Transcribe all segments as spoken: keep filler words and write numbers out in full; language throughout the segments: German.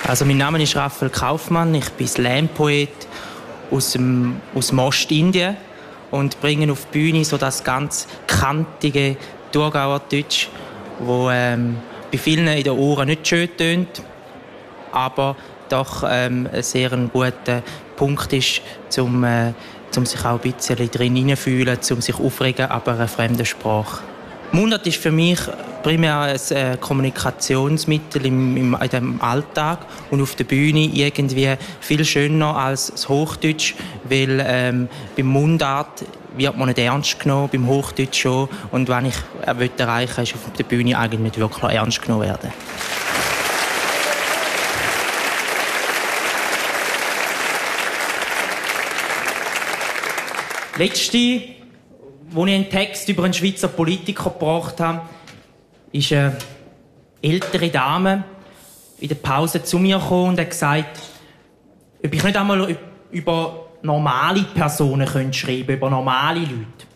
Also mein Name ist Raphael Kaufmann, ich bin Slam-Poet aus dem, aus dem Ostindien und bringe auf die Bühne so das ganz kantige Thurgauer Deutsch, wo ähm, bei vielen in den Ohren nicht schön tönt, aber doch ähm, ein sehr ein guter Punkt ist, um, äh, um sich auch ein bisschen drin hineinzufühlen, um sich aufregen, aber eine fremde Sprache. Mundart ist für mich primär ein äh, Kommunikationsmittel im, im, in dem Alltag und auf der Bühne irgendwie viel schöner als das Hochdeutsch, weil ähm, beim Mundart wird man nicht ernst genommen, beim Hochdeutsch schon. Und was ich äh, will erreichen will, ist auf der Bühne eigentlich nicht wirklich ernst genommen werden. Letzte, als ich einen Text über einen Schweizer Politiker gebracht habe, ist eine ältere Dame in der Pause zu mir gekommen und hat gesagt, ob ich nicht einmal über normale Personen schreiben könnte, über normale Leute.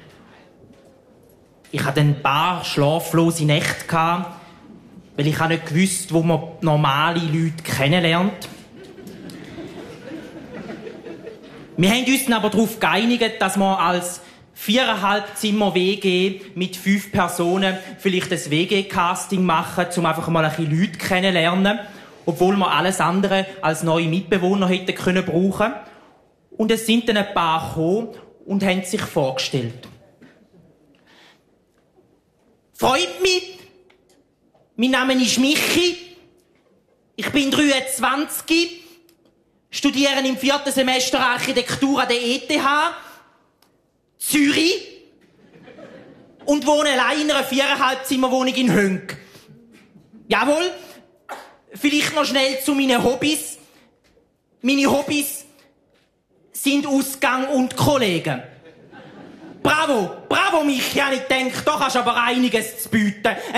Ich hatte ein paar schlaflose Nächte, weil ich nicht gewusst, wo man normale Leute kennenlernt. Wir haben uns aber darauf geeinigt, dass wir als viereinhalb Zimmer W G mit fünf Personen vielleicht ein W G-Casting machen, um einfach mal ein bisschen Leute kennenzulernen, obwohl wir alles andere als neue Mitbewohner hätten können brauchen. Und es sind dann ein paar gekommen und haben sich vorgestellt. Freut mich. Mein Name ist Michi. Ich bin dreiundzwanzig. Studiere im vierten Semester Architektur an der E T H. Zürich. Und wohne allein in einer viereinhalb Zimmerwohnung in Hönk. Jawohl. Vielleicht noch schnell zu meinen Hobbys. Meine Hobbys sind Ausgang und Kollegen. Bravo, bravo Michi, habe ich gedacht, da hast du aber einiges zu bieten.